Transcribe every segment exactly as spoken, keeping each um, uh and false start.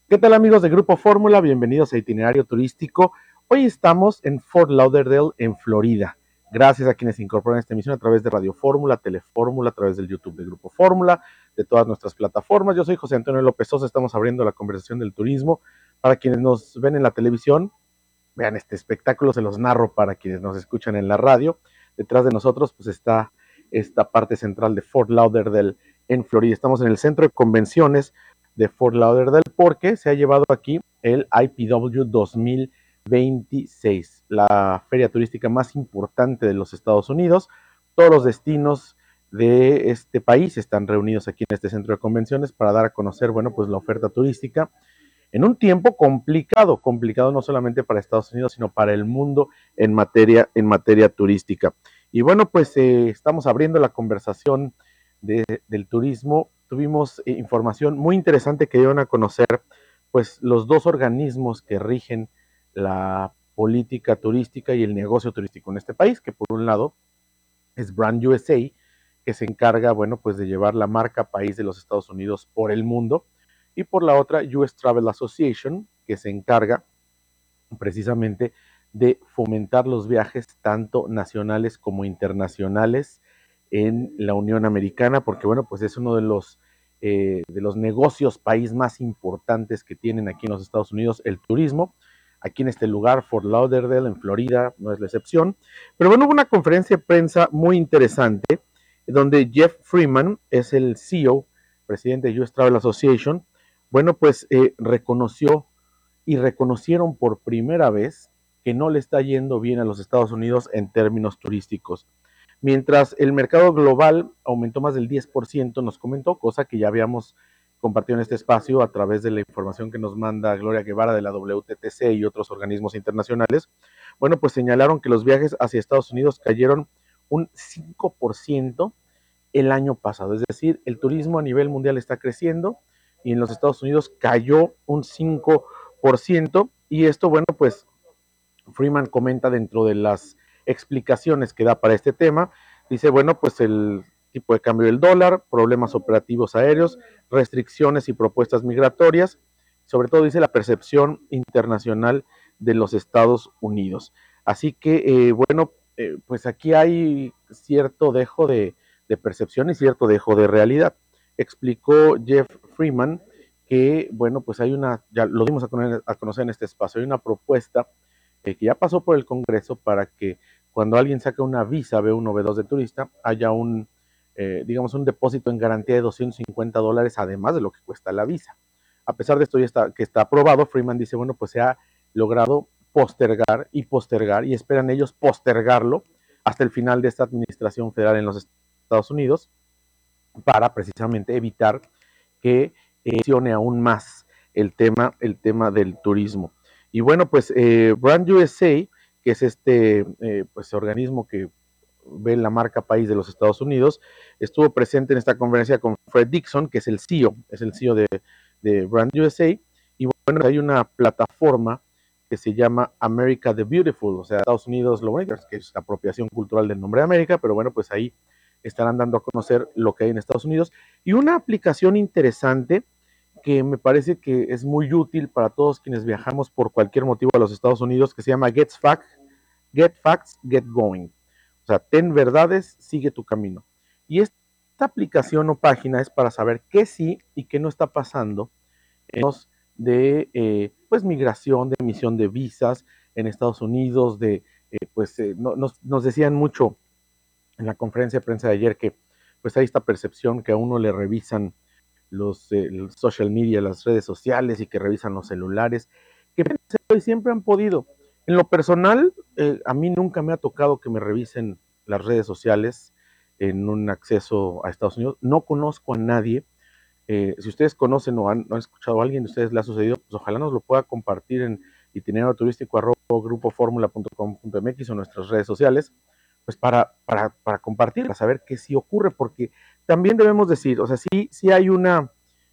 ¿Qué tal amigos de Grupo Fórmula? Bienvenidos a Itinerario Turístico. Hoy estamos en Fort Lauderdale, en Florida. Gracias a quienes se incorporan a esta emisión a través de Radio Fórmula, Telefórmula, a través del YouTube de Grupo Fórmula, de todas nuestras plataformas. Yo soy José Antonio López Sosa, estamos abriendo la conversación del turismo. Para quienes nos ven en la televisión, vean este espectáculo, se los narro para quienes nos escuchan en la radio. Detrás de nosotros pues está esta parte central de Fort Lauderdale en Florida. Estamos en el centro de convenciones de Fort Lauderdale porque se ha llevado aquí el I P W dos mil veintiséis, la feria turística más importante de los Estados Unidos. Todos los destinos de este país están reunidos aquí en este centro de convenciones para dar a conocer, bueno, pues la oferta turística en un tiempo complicado, complicado no solamente para Estados Unidos, sino para el mundo en materia, en materia turística. Y bueno, pues eh, estamos abriendo la conversación de, del turismo. Tuvimos eh, información muy interesante que dieron a conocer, pues los dos organismos que rigen la política turística y el negocio turístico en este país, que por un lado es Brand U S A, que se encarga, bueno, pues de llevar la marca país de los Estados Unidos por el mundo, y por la otra U S Travel Association, que se encarga precisamente de fomentar los viajes tanto nacionales como internacionales en la Unión Americana, porque bueno, pues es uno de los, eh, de los negocios país más importantes que tienen aquí en los Estados Unidos, el turismo. Aquí en este lugar, Fort Lauderdale, en Florida, no es la excepción. Pero bueno, hubo una conferencia de prensa muy interesante, donde Jeff Freeman es el C E O, presidente de U S Travel Association. Bueno, pues eh, reconoció y reconocieron por primera vez que no le está yendo bien a los Estados Unidos en términos turísticos. Mientras el mercado global aumentó más del diez por ciento, nos comentó, cosa que ya habíamos compartido en este espacio a través de la información que nos manda Gloria Guevara de la W T T C y otros organismos internacionales. Bueno, pues señalaron que los viajes hacia Estados Unidos cayeron un cinco por ciento el año pasado. Es decir, el turismo a nivel mundial está creciendo y en los Estados Unidos cayó un cinco por ciento. Y esto, bueno, pues Freeman comenta dentro de las explicaciones que da para este tema. Dice, bueno, pues el tipo de cambio del dólar, problemas operativos aéreos, restricciones y propuestas migratorias, sobre todo dice la percepción internacional de los Estados Unidos. Así que, eh, bueno, eh, pues aquí hay cierto dejo de, de percepción y cierto dejo de realidad. Explicó Jeff Freeman que, bueno, pues hay una, ya lo dimos a conocer, a conocer en este espacio, hay una propuesta eh, que ya pasó por el Congreso para que cuando alguien saca una visa B uno, B dos de turista, haya un, eh, digamos, un depósito en garantía de doscientos cincuenta dólares, además de lo que cuesta la visa. A pesar de esto ya está, que está aprobado, Freeman dice, bueno, pues se ha logrado postergar y postergar, y esperan ellos postergarlo hasta el final de esta administración federal en los Estados Unidos, para precisamente evitar que presione eh, aún más el tema, el tema del turismo. Y bueno, pues eh, Brand U S A, que es este eh, pues, organismo que ve la marca país de los Estados Unidos, estuvo presente en esta conferencia con Fred Dixon, que es el C E O, es el C E O de, de Brand U S A, y bueno, hay una plataforma que se llama America the Beautiful, o sea, Estados Unidos lo bonito, que es la apropiación cultural del nombre de América, pero bueno, pues ahí estarán dando a conocer lo que hay en Estados Unidos. Y una aplicación interesante que me parece que es muy útil para todos quienes viajamos por cualquier motivo a los Estados Unidos, que se llama Get Facts, Get Facts, Get Going. O sea, ten verdades, sigue tu camino. Y esta aplicación o página es para saber qué sí y qué no está pasando en los de eh, pues migración, de emisión de visas en Estados Unidos, de eh, pues eh, no, nos, nos decían mucho en la conferencia de prensa de ayer que pues hay esta percepción que a uno le revisan los, eh, los social media, las redes sociales y que revisan los celulares, que siempre han podido. En lo personal, eh, a mí nunca me ha tocado que me revisen las redes sociales en un acceso a Estados Unidos. No conozco a nadie. Eh, si ustedes conocen o han, han, escuchado a alguien de ustedes le ha sucedido, pues ojalá nos lo pueda compartir en itinerario turístico arroba grupo fórmula punto com punto m x o nuestras redes sociales, pues para, para, para compartir, para saber qué sí ocurre, porque también debemos decir, o sea, sí, sí hay una,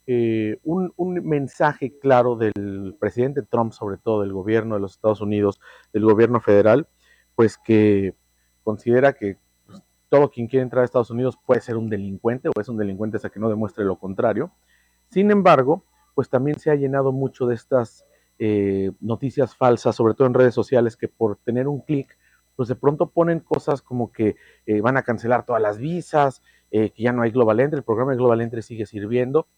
eh, un, un mensaje claro del presidente Trump, sobre todo del gobierno de los Estados Unidos, del gobierno federal, pues que considera que pues, todo quien quiere entrar a Estados Unidos puede ser un delincuente o es un delincuente hasta que no demuestre lo contrario. Sin embargo, pues también se ha llenado mucho de estas eh, noticias falsas, sobre todo en redes sociales, que por tener un clic, pues de pronto ponen cosas como que eh, van a cancelar todas las visas, eh, que ya no hay Global Entry, el programa de Global Entry sigue sirviendo.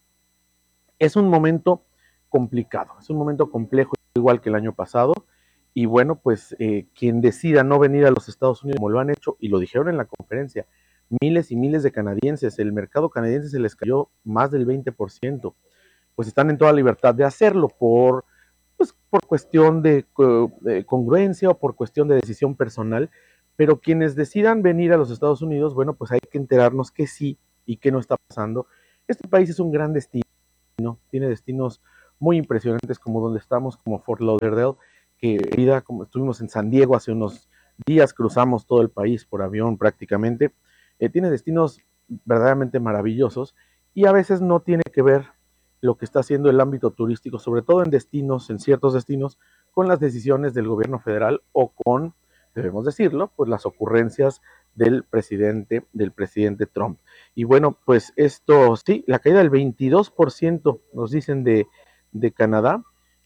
Es un momento complicado, es un momento complejo, igual que el año pasado, y bueno, pues eh, quien decida no venir a los Estados Unidos, como lo han hecho, y lo dijeron en la conferencia, miles y miles de canadienses, el mercado canadiense se les cayó más del veinte por ciento, pues están en toda libertad de hacerlo por, pues, por cuestión de, de congruencia o por cuestión de decisión personal, pero quienes decidan venir a los Estados Unidos, bueno, pues hay que enterarnos que sí y qué no está pasando. Este país es un gran destino, tiene destinos muy impresionantes como donde estamos, como Fort Lauderdale, que vida, como estuvimos en San Diego hace unos días, cruzamos todo el país por avión prácticamente, eh, tiene destinos verdaderamente maravillosos y a veces no tiene que ver lo que está haciendo el ámbito turístico, sobre todo en destinos, en ciertos destinos, con las decisiones del gobierno federal o con, debemos decirlo, pues las ocurrencias del presidente, del presidente Trump. Y bueno, pues esto sí, la caída del veintidós por ciento nos dicen de, de Canadá.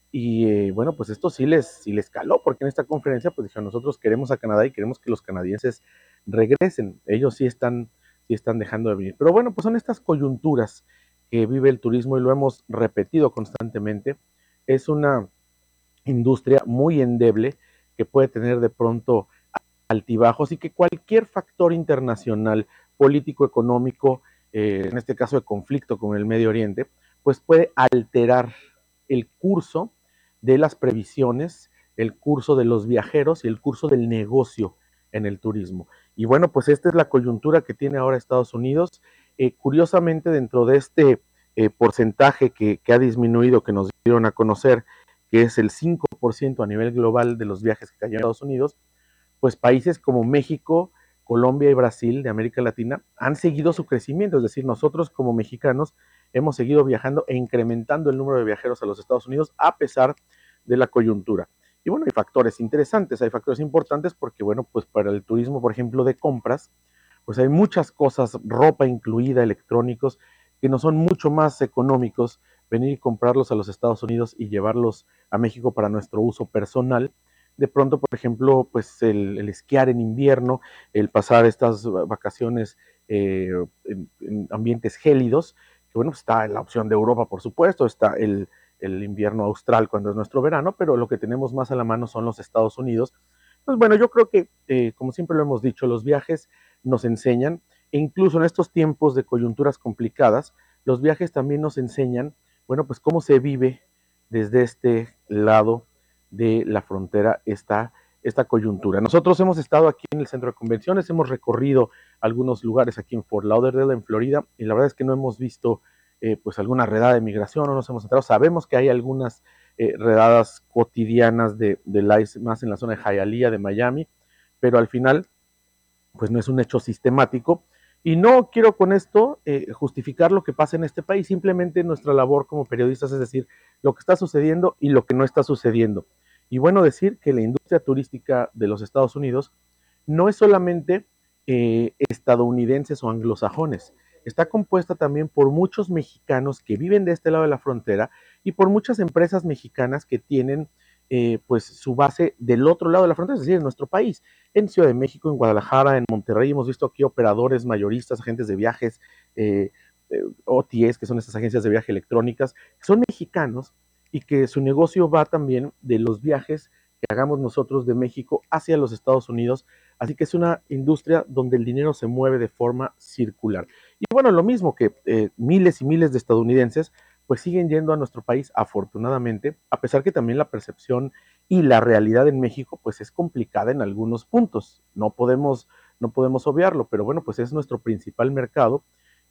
Y eh, bueno, pues esto sí les, sí les caló, porque en esta conferencia pues dijeron, nosotros queremos a Canadá y queremos que los canadienses regresen. Ellos sí están, sí están dejando de venir. Pero bueno, pues son estas coyunturas que vive el turismo y lo hemos repetido constantemente. Es una industria muy endeble que puede tener de pronto altibajos y que cualquier factor internacional, político, económico, eh, en este caso de conflicto con el Medio Oriente, pues puede alterar el curso de las previsiones, el curso de los viajeros y el curso del negocio en el turismo. Y bueno, pues esta es la coyuntura que tiene ahora Estados Unidos. Eh, curiosamente, dentro de este eh, porcentaje que, que ha disminuido, que nos dieron a conocer, que es el cinco por ciento a nivel global de los viajes que cayeron a Estados Unidos, pues países como México, Colombia y Brasil de América Latina han seguido su crecimiento, es decir, nosotros como mexicanos hemos seguido viajando e incrementando el número de viajeros a los Estados Unidos a pesar de la coyuntura. Y bueno, hay factores interesantes, hay factores importantes porque, bueno, pues para el turismo, por ejemplo, de compras, pues hay muchas cosas, ropa incluida, electrónicos, que nos son mucho más económicos venir y comprarlos a los Estados Unidos y llevarlos a México para nuestro uso personal. De pronto, por ejemplo, pues el, el esquiar en invierno, el pasar estas vacaciones eh, en, en, ambientes gélidos, que bueno, está la opción de Europa, por supuesto, está el, el invierno austral cuando es nuestro verano, pero lo que tenemos más a la mano son los Estados Unidos. Pues bueno, yo creo que, eh, como siempre lo hemos dicho, los viajes nos enseñan, e incluso en estos tiempos de coyunturas complicadas, los viajes también nos enseñan, bueno, pues cómo se vive desde este lado de la frontera esta, esta coyuntura. Nosotros hemos estado aquí en el centro de convenciones, hemos recorrido algunos lugares aquí en Fort Lauderdale, en Florida, y la verdad es que no hemos visto eh, pues alguna redada de migración, no nos hemos enterado. Sabemos que hay algunas eh, redadas cotidianas de, de la I C E, más en la zona de Hialeah, de Miami, pero al final pues no es un hecho sistemático. Y no quiero con esto eh, justificar lo que pasa en este país, simplemente nuestra labor como periodistas, es decir, lo que está sucediendo y lo que no está sucediendo. Y bueno, decir que la industria turística de los Estados Unidos no es solamente eh, estadounidenses o anglosajones, está compuesta también por muchos mexicanos que viven de este lado de la frontera y por muchas empresas mexicanas que tienen eh, pues su base del otro lado de la frontera, es decir, en nuestro país, en Ciudad de México, en Guadalajara, en Monterrey. Hemos visto aquí operadores mayoristas, agentes de viajes, eh, eh, O T S, que son estas agencias de viaje electrónicas, que son mexicanos y que su negocio va también de los viajes que hagamos nosotros de México hacia los Estados Unidos. Así que es una industria donde el dinero se mueve de forma circular. Y bueno, lo mismo que eh, miles y miles de estadounidenses pues siguen yendo a nuestro país, afortunadamente, a pesar que también la percepción y la realidad en México pues es complicada en algunos puntos. No podemos, no podemos obviarlo, pero bueno, pues es nuestro principal mercado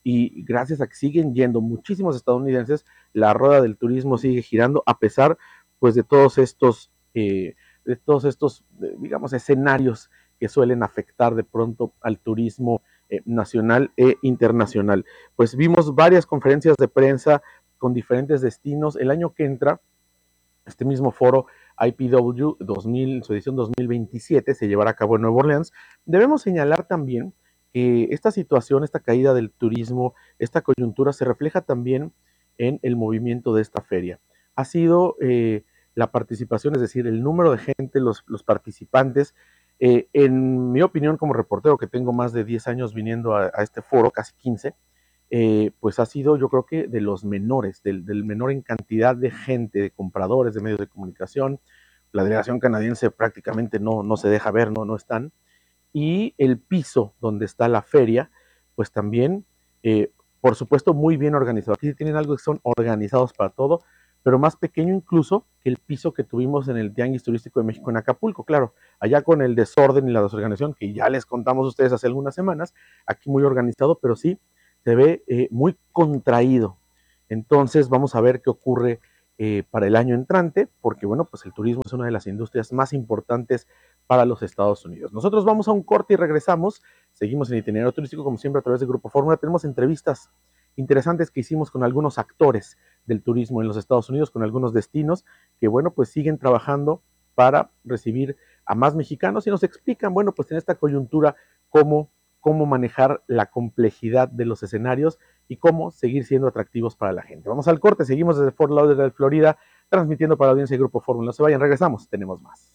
y gracias a que siguen yendo muchísimos estadounidenses, la rueda del turismo sigue girando a pesar pues de todos estos, eh, de todos estos, digamos, escenarios que suelen afectar de pronto al turismo eh, nacional e internacional. Pues vimos varias conferencias de prensa con diferentes destinos. El año que entra, este mismo foro I P W dos mil, su edición dos mil veintisiete, se llevará a cabo en Nueva Orleans. Debemos señalar también que esta situación, esta caída del turismo, esta coyuntura se refleja también en el movimiento de esta feria. Ha sido eh, la participación, es decir, el número de gente, los, los participantes. Eh, en mi opinión, como reportero, que tengo más de diez años viniendo a, a este foro, casi quince, eh, pues ha sido, yo creo que de los menores, del, del menor en cantidad de gente, de compradores, de medios de comunicación. La delegación canadiense prácticamente no, no se deja ver, no, no están. Y el piso donde está la feria, pues también, eh, por supuesto, muy bien organizado. Aquí tienen algo que son organizados para todo, pero más pequeño incluso que el piso que tuvimos en el Tianguis Turístico de México en Acapulco. Claro, allá con el desorden y la desorganización, que ya les contamos a ustedes hace algunas semanas, aquí muy organizado, pero sí se ve eh, muy contraído. Entonces vamos a ver qué ocurre eh, para el año entrante, porque bueno, pues el turismo es una de las industrias más importantes para los Estados Unidos. Nosotros vamos a un corte y regresamos. Seguimos en Itinerario Turístico, como siempre, a través de Grupo Fórmula. Tenemos entrevistas interesantes que hicimos con algunos actores del turismo en los Estados Unidos, con algunos destinos que, bueno, pues siguen trabajando para recibir a más mexicanos y nos explican, bueno, pues en esta coyuntura, cómo, cómo manejar la complejidad de los escenarios y cómo seguir siendo atractivos para la gente. Vamos al corte, seguimos desde Fort Lauderdale, Florida, transmitiendo para la audiencia de Grupo Fórmula. No se vayan, regresamos, tenemos más.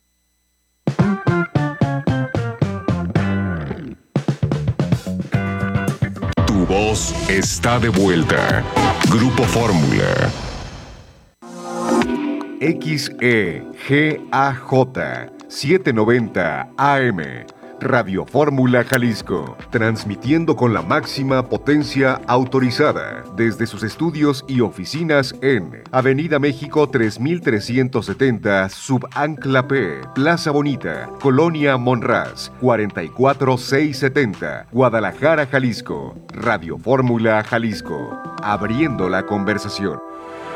Tu voz está de vuelta. Grupo Fórmula. X E G A J setecientos noventa A M. Radio Fórmula Jalisco, transmitiendo con la máxima potencia autorizada desde sus estudios y oficinas en Avenida México tres mil trescientos setenta, Subancla P, Plaza Bonita, Colonia Monraz, cuarenta y cuatro mil seiscientos setenta, Guadalajara, Jalisco. Radio Fórmula Jalisco, abriendo la conversación.